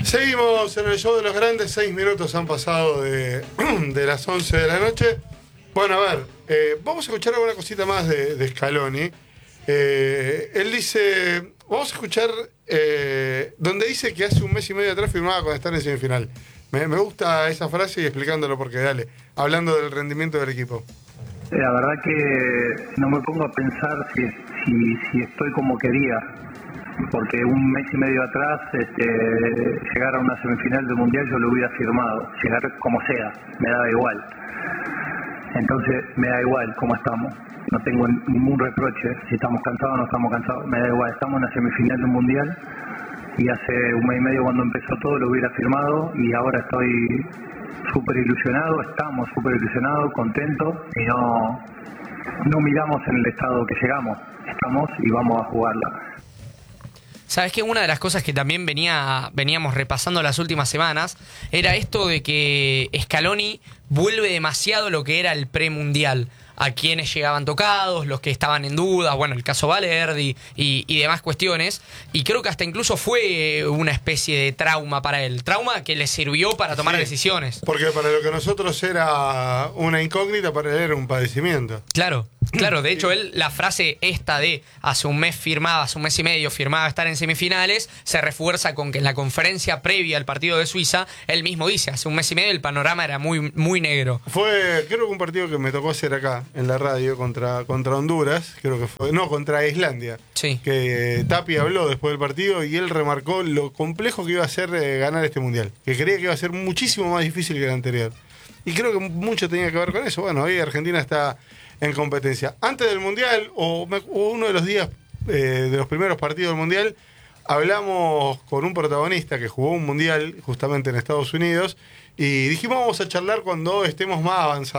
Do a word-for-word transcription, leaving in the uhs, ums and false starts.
Seguimos en el show de los grandes, seis minutos han pasado de, de las once de la noche. Bueno, a ver, eh, vamos a escuchar alguna cosita más de, de Scaloni. Eh, él dice, vamos a escuchar eh, donde dice que hace un mes y medio atrás firmaba con estar en semifinal. Me, me gusta esa frase y explicándolo porque, dale, hablando del rendimiento del equipo. La verdad que no me pongo a pensar si, si, si estoy como quería, porque un mes y medio atrás este, llegar a una semifinal del Mundial yo lo hubiera firmado, llegar como sea, me da igual. Entonces me da igual cómo estamos, no tengo ningún reproche, si estamos cansados o no estamos cansados, me da igual, estamos en una semifinal del Mundial y hace un mes y medio cuando empezó todo lo hubiera firmado y ahora estoy súper ilusionado, estamos súper ilusionados, contentos y no, no miramos en el estado que llegamos, estamos y vamos a jugarla. Sabes que una de las cosas que también venía veníamos repasando las últimas semanas era esto de que Scaloni vuelve demasiado lo que era el premundial. A quienes llegaban tocados, los que estaban en duda, bueno, el caso Valerdi y, y demás cuestiones. Y creo que hasta incluso fue una especie de trauma para él. Trauma que le sirvió para tomar sí, decisiones. Porque para lo que nosotros era una incógnita, para él era un padecimiento. Claro, claro. De hecho, él, la frase esta de hace un mes firmaba, hace un mes y medio firmaba estar en semifinales, se refuerza con que en la conferencia previa al partido de Suiza, él mismo dice, hace un mes y medio el panorama era muy, muy negro. Fue, creo que un partido que me tocó hacer acá en la radio contra, contra Honduras, creo que fue, no, contra Islandia, sí. que eh, Tapia habló después del partido y él remarcó lo complejo que iba a ser eh, ganar este mundial, que creía que iba a ser muchísimo más difícil que el anterior. Y creo que mucho tenía que ver con eso. Bueno, hoy Argentina está en competencia. Antes del mundial, o, me, o uno de los días eh, de los primeros partidos del mundial, hablamos con un protagonista que jugó un mundial justamente en Estados Unidos y dijimos vamos a charlar cuando estemos más avanzados.